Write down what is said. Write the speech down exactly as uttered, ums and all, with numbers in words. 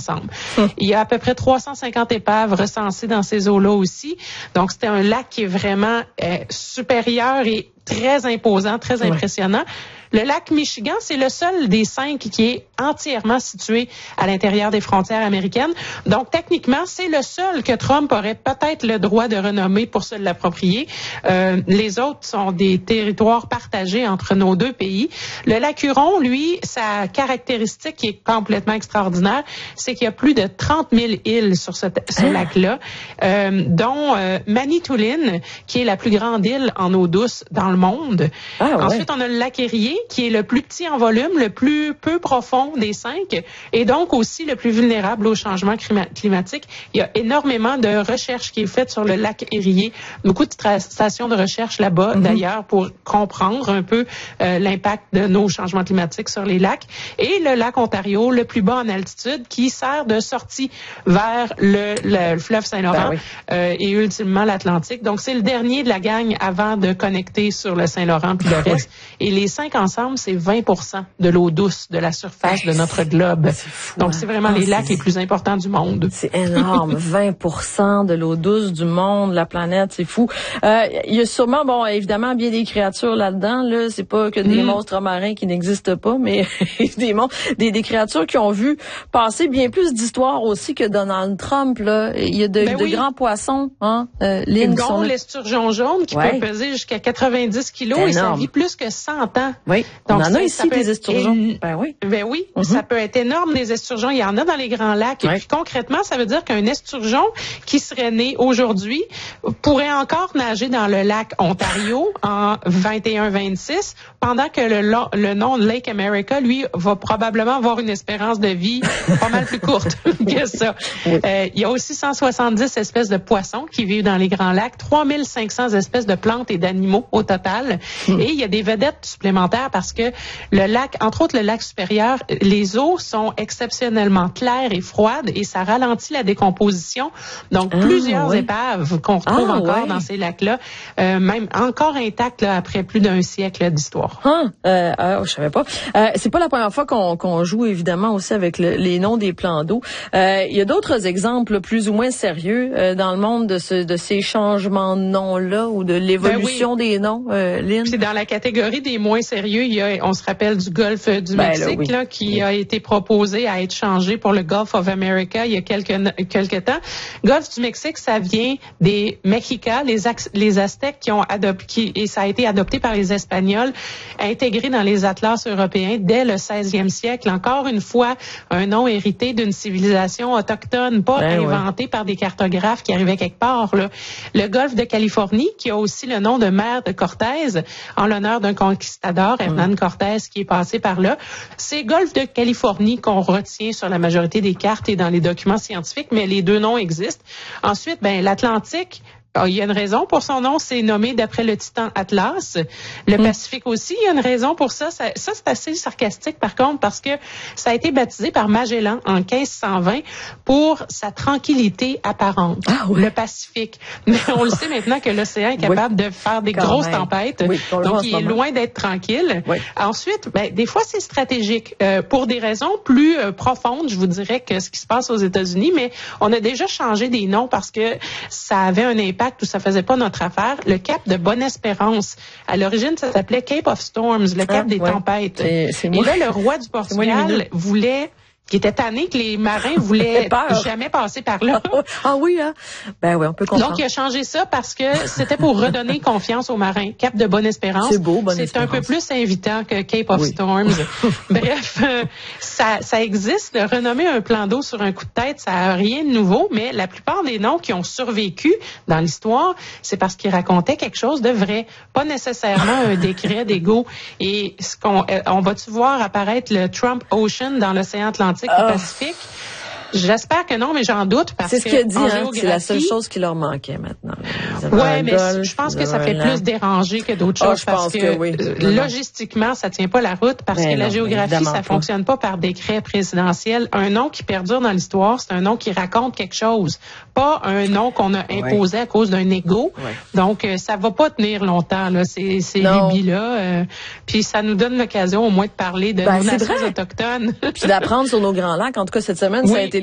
ensemble. Hum. Il y a à peu près trois cent cinquante épaves recensées dans ces eaux-là aussi. Donc, c'était un lac qui est vraiment euh, supérieur et très imposant, très impressionnant. Ouais. Le lac Michigan, c'est le seul des cinq qui est entièrement situé à l'intérieur des frontières américaines. Donc, techniquement, c'est le seul que Trump aurait peut-être le droit de renommer pour se l'approprier. Euh, les autres sont des territoires partagés entre nos deux pays. Le lac Huron, lui, sa caractéristique qui est complètement extraordinaire, c'est qu'il y a plus de trente mille îles sur ce, ce ah. lac-là, euh, dont euh, Manitoulin, qui est la plus grande île en eau douce dans le monde. Ah, ouais. Ensuite, on a le lac Erie, qui est le plus petit en volume, le plus peu profond des cinq, et donc aussi le plus vulnérable au changement climatique. Il y a énormément de recherches qui est faite sur le lac Erie, beaucoup de stations de recherche là-bas, mm-hmm. d'ailleurs, pour comprendre un peu euh, l'impact de nos changements climatiques sur les lacs. Et le lac Ontario, le plus bas en altitude, qui sert de sortie vers le, le, le fleuve Saint-Laurent ben oui. euh, et ultimement l'Atlantique. Donc, c'est le dernier de la gang avant de connecter sur le Saint-Laurent puis le reste. Et les cinq ensemble, c'est vingt pour cent de l'eau douce de la surface de notre globe. C'est fou, donc, c'est vraiment hein? les lacs c'est... les plus importants du monde. C'est énorme. vingt pour cent de l'eau douce du monde, la planète, c'est fou. Euh, il y a sûrement, bon, évidemment, bien des créatures là-dedans. Là, c'est pas que des mm. monstres marins qui n'existent pas, mais des, des, des créatures qui ont vu passer bien plus d'histoires aussi que Donald Trump. Là. Il y a de, ben de oui. grands poissons, hein, euh, Lynn, dont sont... l'esturgeon jaune qui ouais. peut peser jusqu'à quatre-vingt-dix kilos et ça vit plus que cent ans. Oui, donc, on en a ici des esturgeons. Et... Ben oui. Ben oui, mm-hmm. ça peut être énorme, des esturgeons. Il y en a dans les grands lacs. Ouais. Et puis concrètement, ça veut dire qu'un esturgeon qui serait né aujourd'hui pourrait encore nager dans le lac Ontario en vingt et un vingt-six, pendant que le, le nom Lake America, lui, va probablement avoir une espérance de vie pas mal plus courte que ça. Oui. Euh, il y a aussi cent soixante-dix espèces de poissons qui vivent dans les grands lacs, trois mille cinq cents espèces de plantes et d'animaux au total. Mm. Et il y a des vedettes supplémentaires parce que le lac, entre autres le lac supérieur, les eaux sont exceptionnellement claires et froides et ça ralentit la décomposition. Donc, ah, plusieurs oui. épaves qu'on retrouve ah, encore ouais. dans ces lacs-là, euh, même encore intactes là, après plus d'un siècle d'histoire. Ah, euh, euh, je savais pas. Euh, c'est pas la première fois qu'on, qu'on joue, évidemment, aussi avec le, les noms des plans d'eau. Euh, il y a d'autres exemples plus ou moins sérieux euh, dans le monde de, ce, de ces changements de noms-là ou de l'évolution ben oui. des noms, euh, Lynn? C'est dans la catégorie des moins sérieux. Il y a, on se rappelle du Golfe du ben Mexique, là, oui. là, qui oui. a été proposé à être changé pour le Gulf of America il y a quelques, quelques temps. Golfe du Mexique, ça vient des Mexicas, les, les Aztèques qui ont adopté, et ça a été adopté par les Espagnols, intégré dans les atlas européens dès le seizième siècle. Encore une fois, un nom hérité d'une civilisation autochtone, pas ben inventé ouais. par des cartographes qui arrivaient quelque part. Là. Le Golfe de Californie, qui a aussi le nom de mer de Cortés, en l'honneur d'un conquistador, Hernán Cortés, qui est passé par là. C'est Golfe de Californie qu'on retient sur la majorité des cartes et dans les documents scientifiques, mais les deux noms existent. Ensuite, ben l'Atlantique, il y a une raison pour son nom, c'est nommé d'après le titan Atlas. Le mmh. Pacifique aussi, il y a une raison pour ça. Ça, ça c'est assez sarcastique par contre parce que ça a été baptisé par Magellan en quinze cent vingt pour sa tranquillité apparente, ah, oui. le Pacifique. Mais on le sait maintenant que l'océan est capable oui. de faire des Quand grosses même. tempêtes, oui, donc il est loin d'être tranquille. Oui. Ensuite, ben, des fois c'est stratégique euh, pour des raisons plus euh, profondes, je vous dirais, que ce qui se passe aux États-Unis, mais on a déjà changé des noms parce que ça avait un impact où ça faisait pas notre affaire. Le cap de Bonne-Espérance, à l'origine, ça s'appelait Cape of Storms, le cap ah, des ouais. tempêtes. C'est, c'est Et là, le roi du Portugal voulait... qui était tanné que les marins voulaient jamais passer par là. Ah oui, hein? Ben oui, on peut comprendre. Donc, il a changé ça parce que c'était pour redonner confiance aux marins. Cap de Bonne-Espérance. C'est beau, Bonne-Espérance. C'est un peu plus invitant que Cape of oui. Storms. Bref, euh, ça, ça existe. De renommer un plan d'eau sur un coup de tête, ça n'a rien de nouveau, mais la plupart des noms qui ont survécu dans l'histoire, c'est parce qu'ils racontaient quelque chose de vrai. Pas nécessairement un décret d'ego. Et ce qu'on, on va-tu voir apparaître le Trump Ocean dans l'océan Atlantique au oh. Pacifique? J'espère que non, mais j'en doute parce que c'est ce qu'il a dit, hein, c'est la seule chose qui leur manquait maintenant. Ouais, mais golf, je pense que ça fait plus déranger que d'autres choses oh, parce que, que oui. logistiquement, ça tient pas la route parce ben que non, la géographie, ça pas. fonctionne pas par décret présidentiel. Un nom qui perdure dans l'histoire, c'est un nom qui raconte quelque chose, pas un nom qu'on a imposé ouais. à cause d'un ego. Ouais. Donc, euh, ça va pas tenir longtemps, là, ces, ces lubies-là. Euh, puis ça nous donne l'occasion au moins de parler de ben, nos nations autochtones. Puis d'apprendre sur nos grands lacs. En tout cas, cette semaine, oui. ça a été